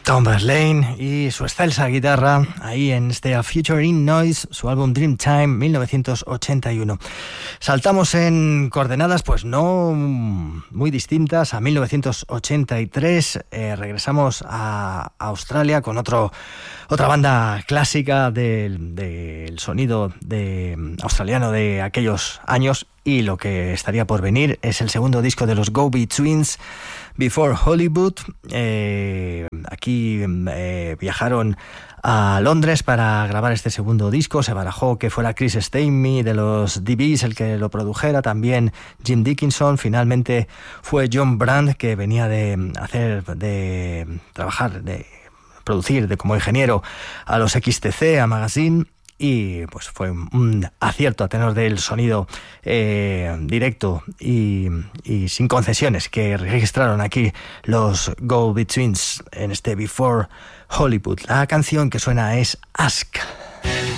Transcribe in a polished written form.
Tom Verlaine y su excelsa guitarra ahí en este A Future in Noise, su álbum Dreamtime 1981. Saltamos en coordenadas pues no muy distintas a 1983. Regresamos a Australia con otra banda clásica del sonido australiano de aquellos años, y lo que estaría por venir es el segundo disco de los Go-Betweens, Before Hollywood. Aquí viajaron a Londres para grabar este segundo disco. Se barajó que fuera Chris Stamey de los DBs el que lo produjera, también Jim Dickinson. Finalmente fue John Brand, que venía de producir como ingeniero a los XTC, a Magazine. Y pues fue un acierto a tenor del sonido directo y sin concesiones que registraron aquí los Go-Betweens en este Before Hollywood. La canción que suena es Ask.